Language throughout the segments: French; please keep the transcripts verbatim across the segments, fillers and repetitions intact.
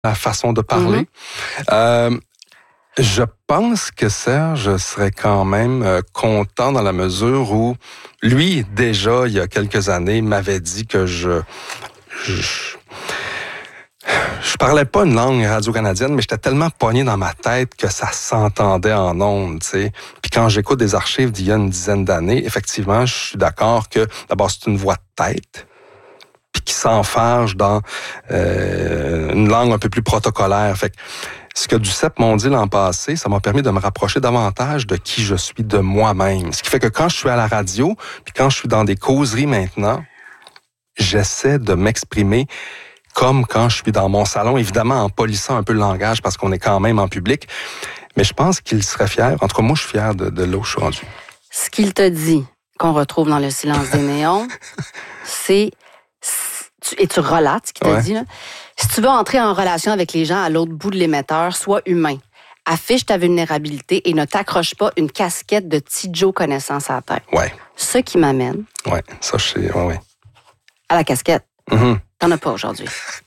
la façon de parler. Mm-hmm. Euh, je pense que Serge serait quand même euh, content dans la mesure où lui, déjà, il y a quelques années, m'avait dit que je... je Je parlais pas une langue radio-canadienne, mais j'étais tellement pogné dans ma tête que ça s'entendait en ondes, tu sais. Puis quand j'écoute des archives d'il y a une dizaine d'années, effectivement, je suis d'accord que, d'abord, c'est une voix de tête, puis qui s'enfarge dans euh, une langue un peu plus protocolaire. Fait que ce que Duceppe m'ont dit l'an passé, ça m'a permis de me rapprocher davantage de qui je suis, de moi-même. Ce qui fait que quand je suis à la radio, puis quand je suis dans des causeries maintenant, j'essaie de m'exprimer comme quand je suis dans mon salon, évidemment en polissant un peu le langage parce qu'on est quand même en public. Mais je pense qu'il serait fier. En tout cas, moi, je suis fier de, de là où je suis rendu. Ce qu'il te dit, qu'on retrouve dans Le silence des néons, c'est... Et tu relates ce qu'il te ouais. dit, là. Si tu veux entrer en relation avec les gens à l'autre bout de l'émetteur, sois humain. Affiche ta vulnérabilité et ne t'accroche pas une casquette de petit Joe connaissance à la tête. Ouais. Ce qui m'amène... Ouais, ça, je sais, ouais, ouais. À la casquette. Mm-hmm. T'en as pas aujourd'hui.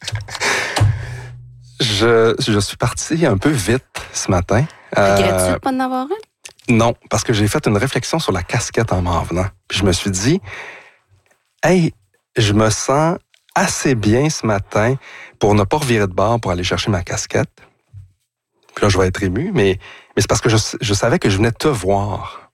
je, je suis parti un peu vite ce matin. Regrettes-tu euh, de pas en avoir une? Non, parce que j'ai fait une réflexion sur la casquette en m'en venant. Puis je me suis dit, hey, je me sens assez bien ce matin pour ne pas revirer de bord pour aller chercher ma casquette. Puis là, je vais être ému, mais, mais c'est parce que je, je savais que je venais te voir.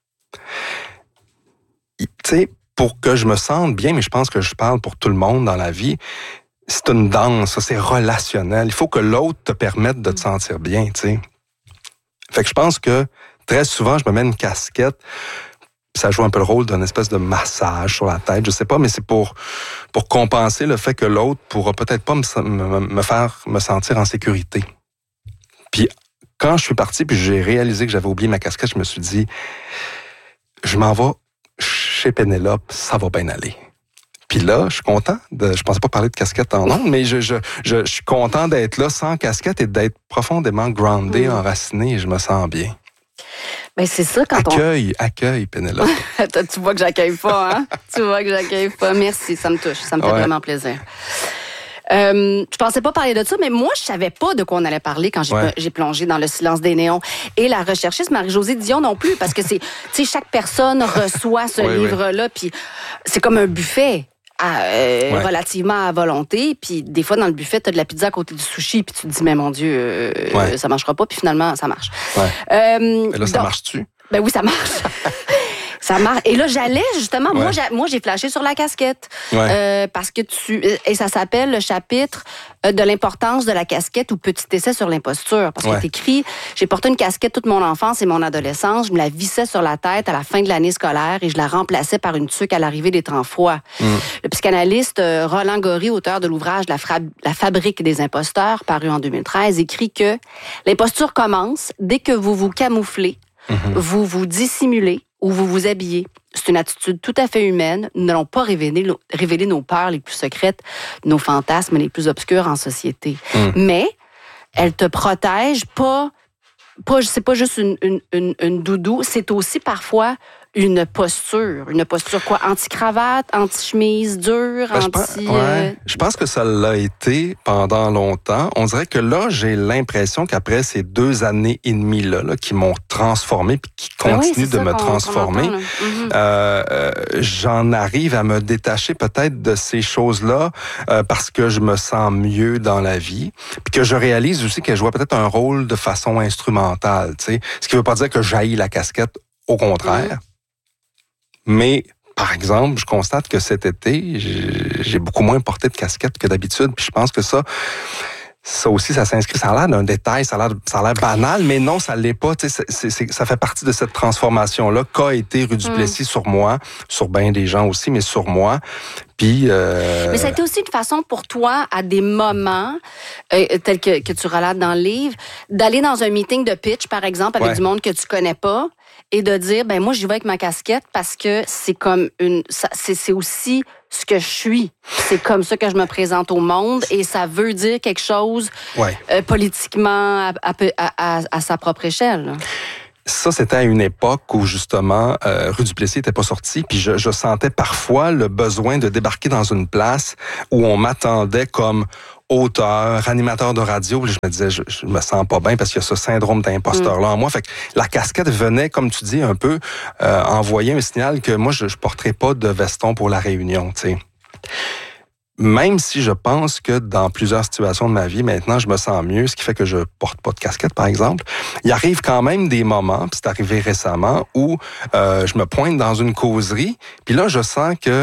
Tu sais, pour que je me sente bien, mais je pense que je parle pour tout le monde dans la vie, c'est une danse, c'est relationnel. Il faut que l'autre te permette de te sentir bien, tu sais. Fait que je pense que très souvent, je me mets une casquette, ça joue un peu le rôle d'un espèce de massage sur la tête, je sais pas, mais c'est pour, pour compenser le fait que l'autre pourra peut-être pas me, me, me faire me sentir en sécurité. Puis quand je suis parti, puis j'ai réalisé que j'avais oublié ma casquette, je me suis dit, je m'en vais chez Pénélope, ça va bien aller. Puis là, je suis content. De, je pensais pas parler de casquette en ondes, mais je, je, je, je suis content d'être là sans casquette et d'être profondément groundé, mmh. enraciné, et je me sens bien. Ben c'est ça quand accueille, on... Accueille, Pénélope. Tu vois que j'accueille pas, hein? Tu vois que j'accueille pas. Merci, ça me touche. Ça me fait ouais. vraiment plaisir. Euh, je pensais pas parler de ça, mais moi, je savais pas de quoi on allait parler quand j'ai, ouais. j'ai plongé dans Le silence des néons. Et la recherchiste Marie-Josée Dion non plus, parce que c'est, tu sais, chaque personne reçoit ce oui, livre-là, oui. Puis c'est comme un buffet. À, euh, ouais. relativement à volonté, puis des fois dans le buffet t'as de la pizza à côté du sushi, puis tu te dis mais mon Dieu euh, ouais. ça marchera pas, puis finalement ça marche. Ouais. Euh, Et là ça donc, marche-tu? Ben oui ça marche. Ça marche. Et là, j'allais, justement, ouais. moi, j'ai, moi, j'ai flashé sur la casquette. Ouais. Euh, parce que tu... Et ça s'appelle le chapitre de l'importance de la casquette ou petit essai sur l'imposture. Parce ouais. que t'écris, j'ai porté une casquette toute mon enfance et mon adolescence. Je me la vissais sur la tête à la fin de l'année scolaire et je la remplaçais par une tuque à l'arrivée des temps froids. Mm. Le psychanalyste Roland Gori, auteur de l'ouvrage La, Fra... la fabrique des imposteurs, paru en deux mille treize, écrit que l'imposture commence dès que vous vous camouflez, mm-hmm. vous vous dissimulez, où vous vous habillez. C'est une attitude tout à fait humaine. Nous n'allons pas révéler, révéler nos peurs les plus secrètes, nos fantasmes les plus obscurs en société. Mm. Mais elle te protège pas, pas c'est pas juste une, une, une, une doudou, c'est aussi parfois une posture. Une posture quoi? Anti-cravate, anti-chemise dure, ben, anti... Je pense, ouais, je pense que ça l'a été pendant longtemps. On dirait que là, j'ai l'impression qu'après ces deux années et demie-là, là, qui m'ont transformé puis qui continuent oui, de me transformer, entend, mm-hmm. euh, euh, j'en arrive à me détacher peut-être de ces choses-là euh, parce que je me sens mieux dans la vie. Puis que je réalise aussi qu'elle jouait peut-être un rôle de façon instrumentale. Tu sais, ce qui ne veut pas dire que j'haïs la casquette, au contraire. Mm. Mais, par exemple, je constate que cet été, j'ai beaucoup moins porté de casquette que d'habitude. Puis je pense que ça, ça aussi, ça s'inscrit. Ça a l'air d'un détail, ça a l'air, ça a l'air banal, mais non, ça l'est pas. Tu sais, c'est, c'est, ça fait partie de cette transformation-là qu'a été Rue du Plessis mm. sur moi, sur bien des gens aussi, mais sur moi. Puis, euh... Mais ça a été aussi une façon pour toi, à des moments, euh, tels que, que tu relates dans le livre, d'aller dans un meeting de pitch, par exemple, avec ouais. du monde que tu connais pas, et de dire, ben moi, j'y vais avec ma casquette parce que c'est comme une... Ça, c'est, c'est aussi ce que je suis. C'est comme ça que je me présente au monde et ça veut dire quelque chose ouais. euh, politiquement à, à, à, à sa propre échelle. Ça, c'était à une époque où, justement, euh, Rue du Plessis n'était pas sortie, puis je, je sentais parfois le besoin de débarquer dans une place où on m'attendait comme auteur, animateur de radio. Je me disais, je, je me sens pas bien parce qu'il y a ce syndrome d'imposteur-là mm. en moi. Fait que la casquette venait, comme tu dis, un peu euh, envoyer un signal que moi, je, je porterais pas de veston pour la réunion, tu sais. Même si je pense que dans plusieurs situations de ma vie, maintenant, je me sens mieux, ce qui fait que je porte pas de casquette, par exemple, il arrive quand même des moments, puis c'est arrivé récemment, où euh, je me pointe dans une causerie, puis là, je sens que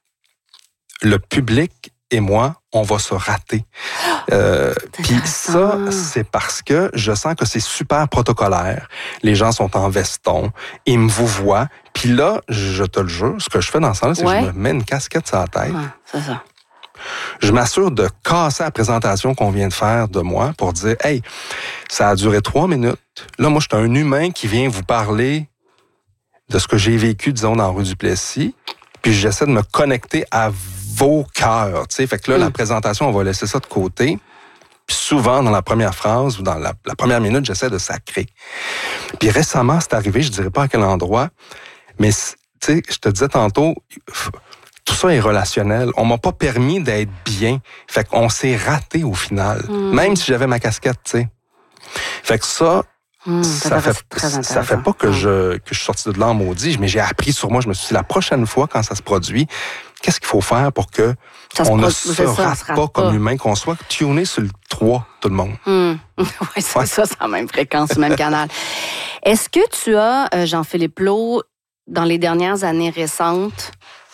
le public et moi, on va se rater. Euh, puis ça, c'est parce que je sens que c'est super protocolaire. Les gens sont en veston, ils me vous voient, puis là, je te le jure, ce que je fais dans ce temps-là, c'est ouais. que je me mets une casquette sur la tête. Ouais, c'est ça. Je m'assure de casser la présentation qu'on vient de faire de moi pour dire « Hey, ça a duré trois minutes. Là, moi, je suis un humain qui vient vous parler de ce que j'ai vécu, disons, dans Rue du Plessis. Puis j'essaie de me connecter à vos cœurs. » Tu sais, fait que là, mm. la présentation, on va laisser ça de côté. Puis souvent, dans la première phrase ou dans la, la première minute, j'essaie de sacrer. Puis récemment, c'est arrivé, je dirais pas à quel endroit, mais tu sais, je te disais tantôt... Tout ça est relationnel. On m'a pas permis d'être bien. Fait qu'on s'est raté au final. Mm. Même si j'avais ma casquette, tu sais. Fait que ça, mm, ça, fait, ça fait pas que, mm. je, que je suis sorti de là en maudit, mais j'ai appris sur moi. Je me suis dit, la prochaine fois, quand ça se produit, qu'est-ce qu'il faut faire pour que ça on ne se, se rate ça, pas, rate pas comme humain, qu'on soit tuné sur le trois, tout le monde. Mm. Oui, c'est ouais. ça, c'est la même fréquence, le même canal. Est-ce que tu as, euh, Jean-Philippe Laud, dans les dernières années récentes,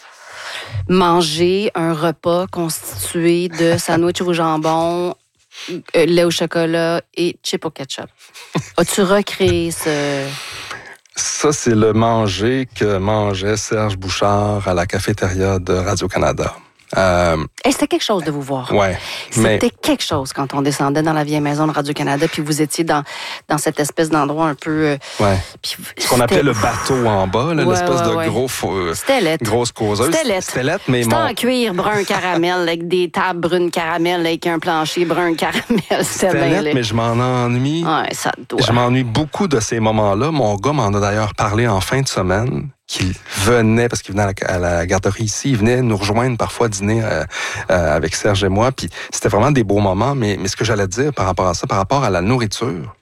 manger un repas constitué de sandwich au jambon, euh, lait au chocolat et chips au ketchup? As-tu recréé ce... Ça, c'est le manger que mangeait Serge Bouchard à la cafétéria de Radio-Canada. Euh, Et c'était quelque chose de vous voir. Ouais, c'était mais... quelque chose quand on descendait dans la vieille maison de Radio-Canada, puis vous étiez dans, dans cette espèce d'endroit un peu... Ouais. Puis, ce qu'on appelait le bateau en bas, là, ouais, l'espèce ouais, de ouais. gros... Euh, c'était lettre. Grosse causeuse. C'était lettre. C'était lettre, mais c'était mon... en cuir brun caramel, avec des tables brunes caramel, avec un plancher brun caramel. C'était, c'était lettre, mais je m'en ennuie. Ouais, ça doit. Je m'ennuie beaucoup de ces moments-là. Mon gars m'en a d'ailleurs parlé en fin de semaine. Qu'il venait, parce qu'il venait à la, à la garderie ici, il venait nous rejoindre parfois dîner euh, euh, avec Serge et moi, puis c'était vraiment des beaux moments, mais, mais ce que j'allais dire par rapport à ça, par rapport à la nourriture,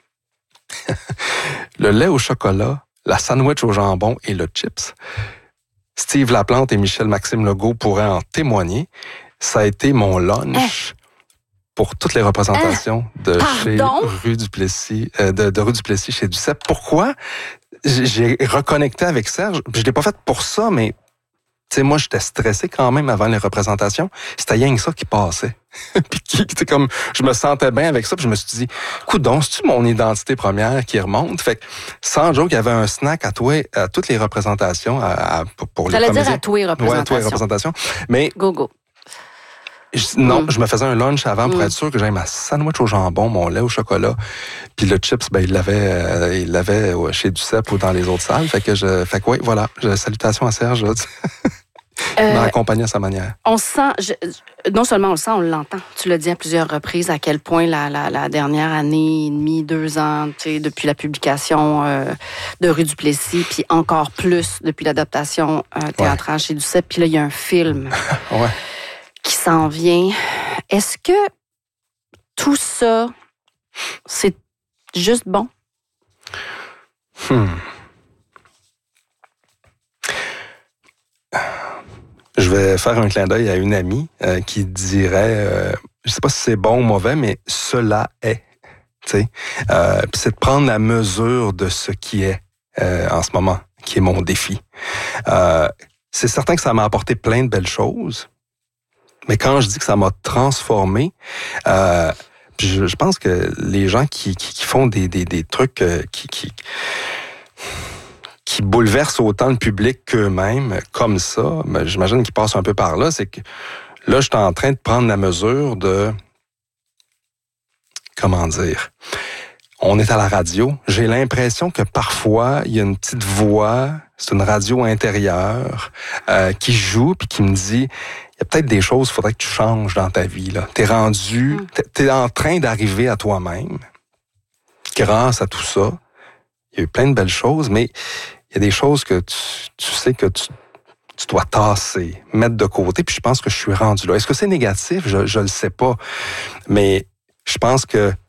le lait au chocolat, la sandwich au jambon et le chips, Steve Laplante et Michel-Maxime Legault pourraient en témoigner, ça a été mon lunch pour toutes les représentations de Pardon? chez Rue du Plessis, euh, de, de Rue du Plessis chez Duceppe. Pourquoi? J'ai reconnecté avec Serge. Je l'ai pas fait pour ça, mais tu sais, moi, j'étais stressé quand même avant les représentations. C'était rien que ça qui passait. Puis qui, tu sais, comme, je me sentais bien avec ça. Puis je me suis dit, coudonc, c'est-tu mon identité première qui remonte? Fait que, sans joke, il y avait un snack à, toi, à toutes les représentations, à, à, pour les J'allais comédiens. dire à tous les représentations. Ouais, à toutes les représentations. Mais. Go, go. Je, non, mm. je me faisais un lunch avant pour mm. être sûr que j'avais ma sandwich au jambon, mon lait au chocolat, puis le chips, ben il l'avait, euh, il l'avait ouais, chez Duceppe ou dans les autres salles. Fait que je, fait que oui, voilà. Je, salutations à Serge. Là, euh, m'a accompagné à sa manière. On sent, je, non seulement on le sent, on l'entend. Tu l'as dit à plusieurs reprises à quel point la, la, la dernière année et demie, deux ans, tu sais, depuis la publication euh, de Rue du Plessis, puis encore plus depuis l'adaptation euh, théâtrale ouais. chez Duceppe. Puis là, il y a un film. ouais. qui s'en vient. Est-ce que tout ça, c'est juste bon? Hmm. Je vais faire un clin d'œil à une amie euh, qui dirait, euh, je sais pas si c'est bon ou mauvais, mais cela est. Tu sais, euh, puis c'est de prendre la mesure de ce qui est euh, en ce moment, qui est mon défi. Euh, c'est certain que ça m'a apporté plein de belles choses. Mais quand je dis que ça m'a transformé, euh, je, je pense que les gens qui, qui, qui font des, des, des trucs euh, qui, qui, qui bouleversent autant le public qu'eux-mêmes, comme ça, ben, j'imagine qu'ils passent un peu par là, c'est que là, je suis en train de prendre la mesure de... Comment dire? On est à la radio. J'ai l'impression que parfois, il y a une petite voix, c'est une radio intérieure, euh, qui joue puis qui me dit... Il y a peut-être des choses qu'il faudrait que tu changes dans ta vie. Là. T'es rendu, t'es, t'es en train d'arriver à toi-même. Grâce à tout ça, il y a eu plein de belles choses, mais il y a des choses que tu, tu sais que tu, tu dois tasser, mettre de côté, puis je pense que je suis rendu là. Est-ce que c'est négatif? Je ne le sais pas. Mais je pense que